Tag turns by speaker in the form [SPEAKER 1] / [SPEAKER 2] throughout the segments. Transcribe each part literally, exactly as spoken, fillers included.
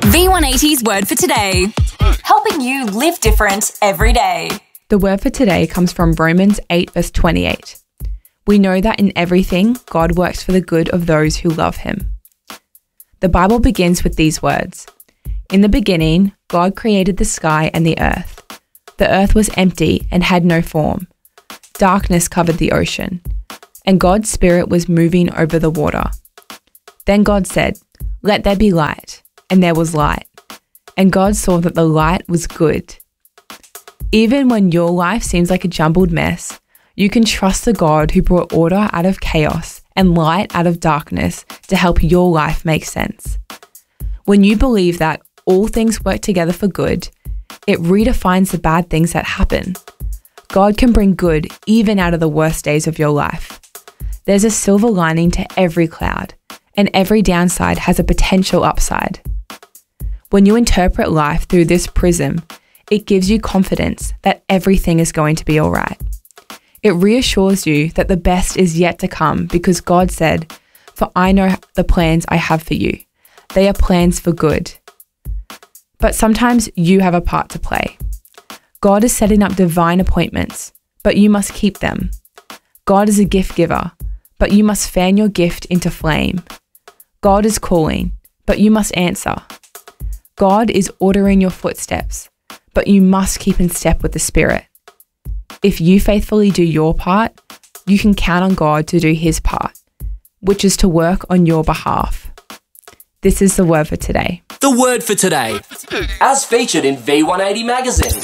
[SPEAKER 1] V one eighty's word for today, helping you live different every day.
[SPEAKER 2] The word for today comes from Romans eight verse twenty-eight. We know that in everything, God works for the good of those who love him. The Bible begins with these words. In the beginning, God created the sky and the earth. The earth was empty and had no form. Darkness covered the ocean, and God's Spirit was moving over the water. Then God said, "Let there be light," and there was light. And God saw that the light was good. Even when your life seems like a jumbled mess, you can trust the God who brought order out of chaos and light out of darkness to help your life make sense. When you believe that all things work together for good, it redefines the bad things that happen. God can bring good even out of the worst days of your life. There's a silver lining to every cloud, and every downside has a potential upside. When you interpret life through this prism, it gives you confidence that everything is going to be all right. It reassures you that the best is yet to come because God said, "For I know the plans I have for you. They are plans for good." But sometimes you have a part to play. God is setting up divine appointments, but you must keep them. God is a gift giver, but you must fan your gift into flame. God is calling, but you must answer. God is ordering your footsteps, but you must keep in step with the Spirit. If you faithfully do your part, you can count on God to do his part, which is to work on your behalf. This is the word for today.
[SPEAKER 3] The word for today, as featured in V one eighty magazine.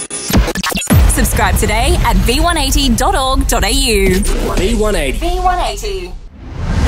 [SPEAKER 1] Subscribe today at v one eighty dot org dot a u.
[SPEAKER 3] V one eighty.
[SPEAKER 1] V one eighty.